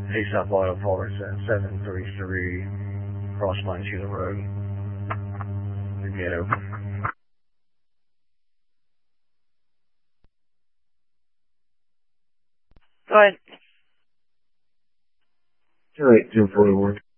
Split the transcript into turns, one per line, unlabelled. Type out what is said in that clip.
ASAP Auto Parts at 733 Cross Montana Road. The ghetto.
Go ahead.
All right, 241.